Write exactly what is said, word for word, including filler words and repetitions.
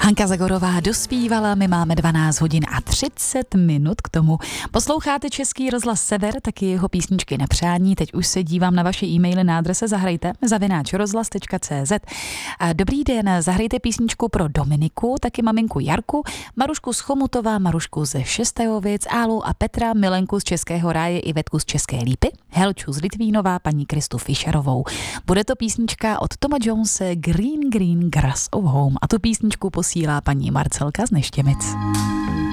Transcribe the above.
Hanka Zagorová dospívala, my máme dvanáct hodin a třicet minut k tomu. Posloucháte Český rozhlas Sever, taky jeho písničky na přání. Teď už se dívám na vaše e-maily na adrese zahrajte zavináč rozhlas tečka cé zet. Dobrý den, zahrajte písničku pro Dominiku, taky maminku Jarku, Marušku z Chomutová, Marušku ze Šestajovic, Álu a Petra, Milenku z Českého ráje, Ivetku z České Lípy, Helču z Litvínova, paní Kristu Fischerovou. Bude to písnička od Toma Jonese Green Green Grass of Home a tu písničku posílá paní Marcelka z Neštěmic.